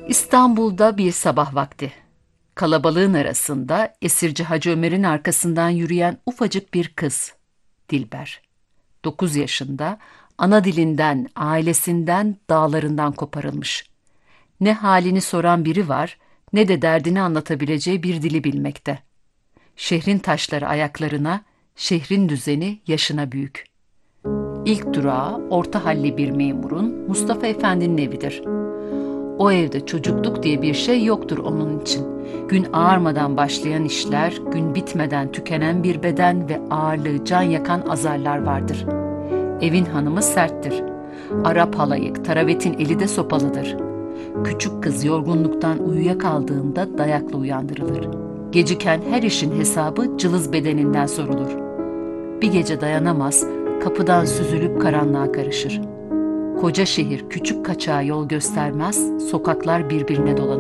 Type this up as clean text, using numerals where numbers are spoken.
İstanbul'da bir sabah vakti. Kalabalığın arasında esirci Hacı Ömer'in arkasından yürüyen ufacık bir kız, Dilber. 9 yaşında, ana dilinden, ailesinden, dağlarından koparılmış. Ne halini soran biri var, ne de derdini anlatabileceği bir dili bilmekte. Şehrin taşları ayaklarına, şehrin düzeni yaşına büyük. İlk durağı orta halli bir memurun, Mustafa Efendi'nin evidir. O evde çocukluk diye bir şey yoktur onun için. Gün ağarmadan başlayan işler, gün bitmeden tükenen bir beden ve ağırlığı can yakan azarlar vardır. Evin hanımı serttir. Arap halayık, taravetin eli de sopalıdır. Küçük kız yorgunluktan uyuyakaldığında dayakla uyandırılır. Geciken her işin hesabı cılız bedeninden sorulur. Bir gece dayanamaz, kapıdan süzülüp karanlığa karışır. Koca şehir küçük kaçağa yol göstermez, sokaklar birbirine dolanır.